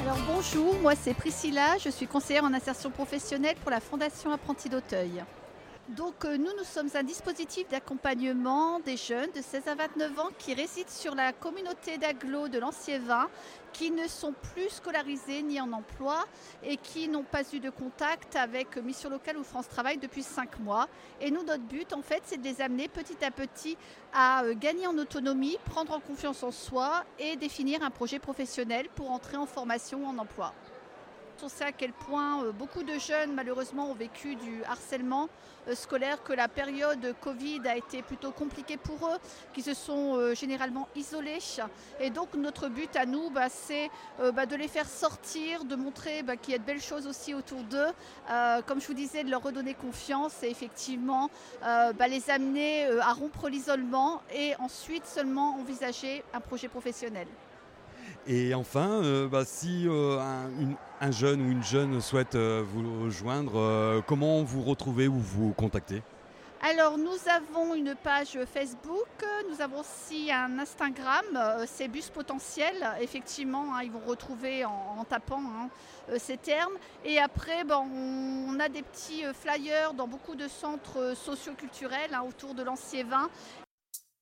Alors bonjour, moi c'est Priscilla, je suis conseillère en insertion professionnelle pour la Fondation Apprentis d'Auteuil. Donc nous sommes un dispositif d'accompagnement des jeunes de 16 à 29 ans qui résident sur la communauté d'agglos de Lanciévin, qui ne sont plus scolarisés ni en emploi et qui n'ont pas eu de contact avec Mission Locale ou France Travail depuis 5 mois. Et nous, notre but en fait, c'est de les amener petit à petit à gagner en autonomie, prendre en confiance en soi et définir un projet professionnel pour entrer en formation ou en emploi. On sait à quel point beaucoup de jeunes malheureusement ont vécu du harcèlement scolaire, que la période Covid a été plutôt compliquée pour eux, qui se sont généralement isolés. Et donc notre but à nous, c'est de les faire sortir, de montrer qu'il y a de belles choses aussi autour d'eux, comme je vous disais, de leur redonner confiance et effectivement les amener à rompre l'isolement et ensuite seulement envisager un projet professionnel. Et enfin, si un jeune ou une jeune souhaite vous rejoindre, comment vous retrouvez ou vous contactez? Alors nous avons une page Facebook, nous avons aussi un Instagram, c'est Bus Potentiel, effectivement, ils vont retrouver en tapant ces termes. Et après, on a des petits flyers dans beaucoup de centres socioculturels autour de Lanciévin.